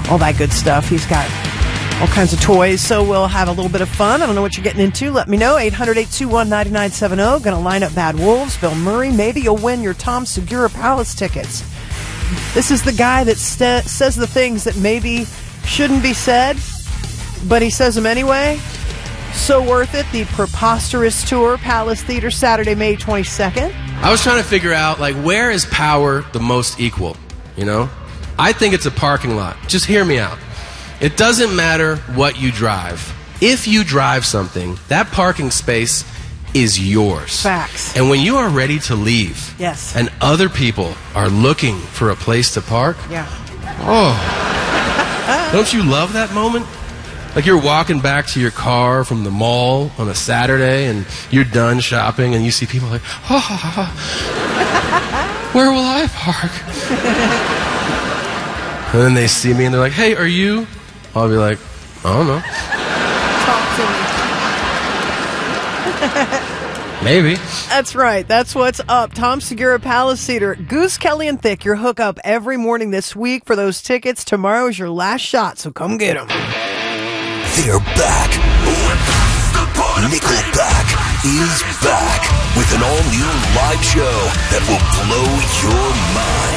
all that good stuff. He's got all kinds of toys, so we'll have a little bit of fun. I don't know what you're getting into. Let me know. 800-821-9970. Going to line up Bad Wolves, Bill Murray. Maybe you'll win your Tom Segura Palace tickets. This is the guy that says the things that maybe shouldn't be said, but he says them anyway. So worth it. The Preposterous Tour, Palace Theater, Saturday, May 22nd. I was trying to figure out, where is power the most equal, I think it's a parking lot. Just hear me out. It doesn't matter what you drive. If you drive something, that parking space is yours. Facts. And when you are ready to leave, yes, and other people are looking for a place to park, yeah. Oh, don't you love that moment? Like you're walking back to your car from the mall on a Saturday and you're done shopping and you see people like, where will I park? And then they see me and they're like, hey, are you? I'll be like, I don't know. Talk to me. Maybe. That's right. That's what's up. Tom Segura Palace Theater. Goose, Kelly, and Thick, your hookup every morning this week for those tickets. Tomorrow is your last shot, so come get them. They're back. Nickelback is back with an all-new live show that will blow your mind.